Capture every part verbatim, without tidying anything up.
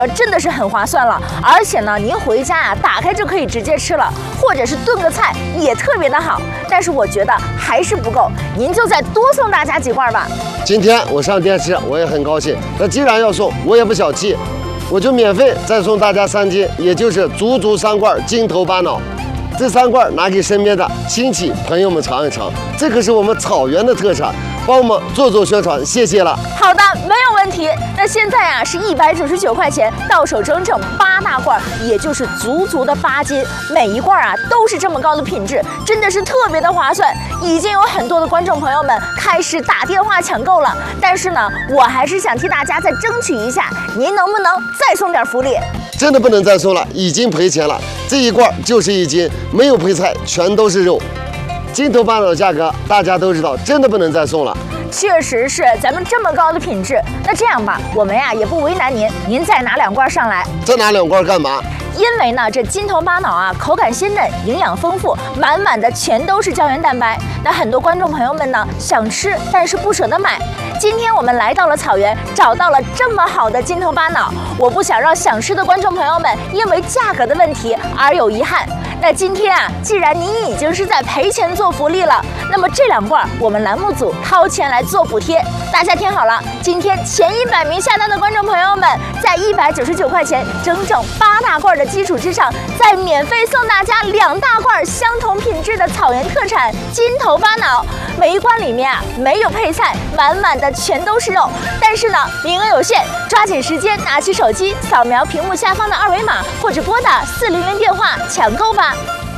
真的是很划算了。而且呢，您回家啊，打开就可以直接吃了，或者是炖个菜也特别的好。但是我觉得还是不够，您就再多送大家几罐吧。 今天我上电视，我也很高兴。那既然要送，我也不小气，我就免费再送大家三斤，也就是足足三罐金头巴脑。这三罐拿给身边的亲戚朋友们尝一尝，这可是我们草原的特产，帮我们做做宣传，谢谢了。 好的，没有问题。那现在啊是一百九十九块钱，到手整整八大罐，也就是足足的八斤，每一罐啊都是这么高的品质，真的是特别的划算。已经有很多的观众朋友们开始打电话抢购了，但是呢，我还是想替大家再争取一下，您能不能再送点福利？ 真的不能再送了，已经赔钱了。这一罐就是一斤，没有配菜，全都是肉。金头巴脑的价格大家都知道，真的不能再送了。 确实是，咱们这么高的品质，那这样吧，我们呀也不为难您，您再拿两罐上来。 再拿两罐干嘛？ 因为呢，这金头巴脑啊，口感鲜嫩，营养丰富，满满的全都是胶原蛋白。那很多观众朋友们呢，想吃但是不舍得买。今天我们来到了草原，找到了这么好的金头巴脑，我不想让想吃的观众朋友们因为价格的问题而有遗憾。那今天啊，既然您已经是在赔钱做福利了，那么这两罐我们栏目组掏钱来做补贴。大家听好了，今天前一百名下单的观众朋友们，在一百九十九块钱整整八大罐的基础之上，再免费送大家两大罐相同品质的草原特产金头巴脑。每一罐里面啊没有配菜，满满的全都是肉。但是呢，名额有限，抓紧时间拿起手机扫描屏幕下方的二维码，或者拨打四零零电话抢购吧。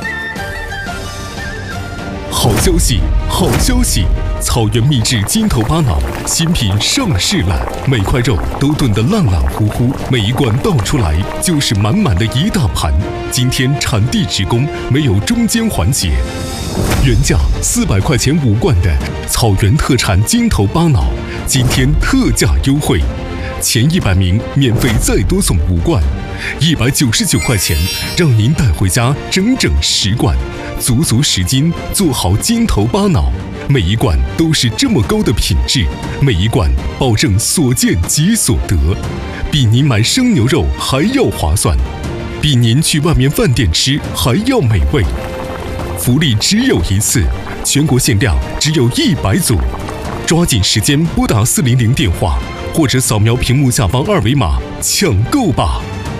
好消息，好消息！草原秘制金头巴脑新品上市了，每块肉都炖得烂烂乎乎，每一罐倒出来就是满满的一大盘。今天产地直供，没有中间环节。原价四百块钱五罐的草原特产金头巴脑，今天特价优惠，前一百名免费再多送五罐，一百九十九块钱让您带回家整整十罐。足足十斤，做好金头巴脑，每一罐都是这么高的品质，每一罐保证所见即所得，比您买生牛肉还要划算，比您去外面饭店吃还要美味。福利只有一次，全国限量只有一百组，抓紧时间拨打四零零电话，或者扫描屏幕下方二维码抢购吧。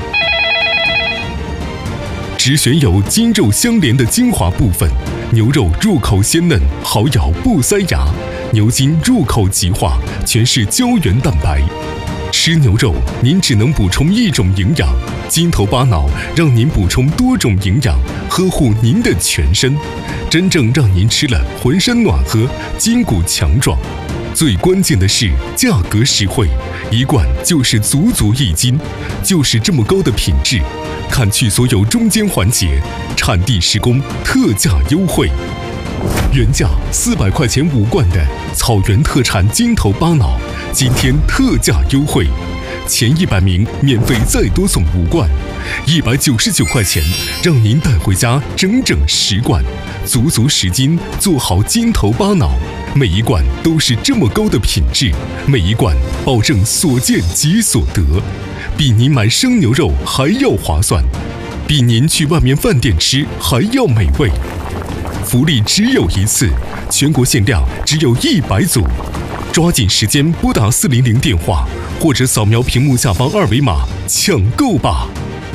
只选有筋肉相连的精华部分，牛肉入口鲜嫩，好咬不塞牙；牛筋入口即化，全是胶原蛋白。吃牛肉，您只能补充一种营养，金头巴脑让您补充多种营养，呵护您的全身，真正让您吃了浑身暖和，筋骨强壮。最关键的是价格实惠，一罐就是足足一斤，就是这么高的品质。砍去所有中间环节，产地施工，特价优惠。原价四百块钱五罐的草原特产金头巴脑，今天特价优惠，前一百名免费再多送五罐，一百九十九块钱让您带回家整整十罐，足足十斤，做好金头巴脑，每一罐都是这么高的品质，每一罐保证所见即所得。比您买生牛肉还要划算，比您去外面饭店吃还要美味。福利只有一次，全国限量只有一百组，抓紧时间拨打四零零电话，或者扫描屏幕下方二维码抢购吧。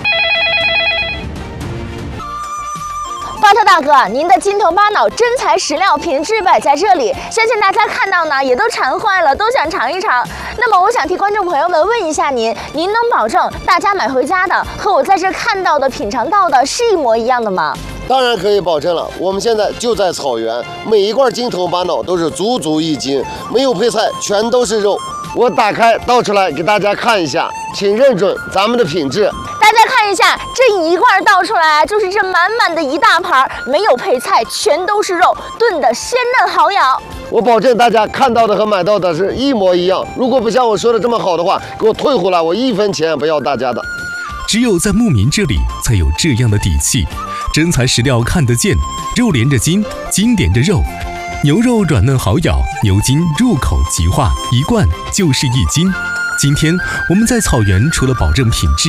巴特大哥，您的金头巴脑真材实料，品质摆在这里，相信大家看到呢也都馋坏了，都想尝一尝。那么我想替观众朋友们问一下您，您能保证大家买回家的和我在这看到的、品尝到的是一模一样的吗？ 当然可以保证了，我们现在就在草原，每一罐金头巴脑都是足足一斤，没有配菜，全都是肉。我打开倒出来给大家看一下，请认准咱们的品质。 大家看一下，这一罐倒出来就是这满满的一大盘，没有配菜，全都是肉，炖的鲜嫩好咬。 我保证大家看到的和买到的是一模一样。如果不像我说的这么好的话，给我退回来，我一分钱也不要大家的。 只有在牧民这里才有这样的底气，真材实料看得见，肉连着筋，筋连着肉，牛肉软嫩好咬，牛筋入口即化，一罐就是一斤。 今天我们在草原除了保证品质，